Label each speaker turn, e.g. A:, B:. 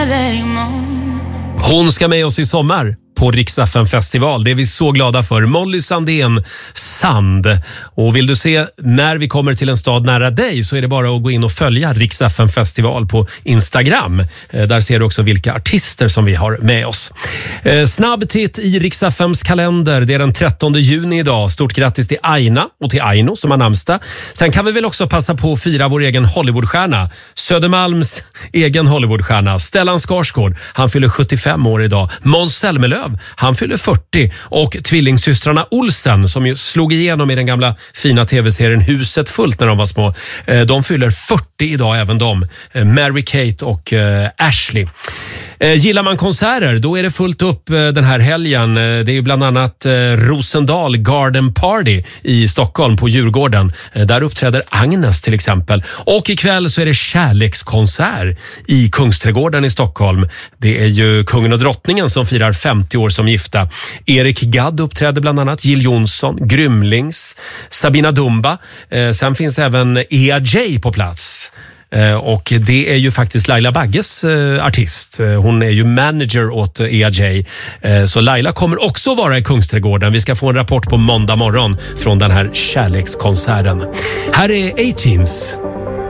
A: Hon ska med oss i sommar på Rix FM festival. Det är vi så glada för. Molly Sandén, Sand. Och vill du se när vi kommer till en stad nära dig så är det bara att gå in och följa Rix FM festival på Instagram. Där ser du också vilka artister som vi har med oss. Snabb titt i Rix FMs kalender. Det är den 13 juni idag. Stort grattis till Aina och till Aino som har namnsdag. Sen kan vi väl också passa på att fira vår egen Hollywoodstjärna. Södermalms egen Hollywoodstjärna. Stellan Skarsgård. Han fyller 75 år idag. Måns Zelmerlöw. Han fyller 40 och tvillingsystrarna Olsen som ju slog igenom i den gamla fina tv-serien Huset fullt när de var små. De fyller 40 idag även de. Mary-Kate och Ashley. Gillar man konserter, då är det fullt upp den här helgen. Det är ju bland annat Rosendal Garden Party i Stockholm på Djurgården. Där uppträder Agnes till exempel. Och ikväll så är det kärlekskonsert i Kungsträdgården i Stockholm. Det är ju kungen och drottningen som firar 50 år som gifta. Erik Gadd uppträder bland annat, Jill Johnson, Grymlings, Sabina Dumba. Sen finns även EAJ på plats. Och det är ju faktiskt Laila Bagges artist. Hon är ju manager åt EAJ. Så Laila kommer också vara i Kungsträdgården. Vi ska få en rapport på måndag morgon från den här kärlekskonserten. Här är 18s.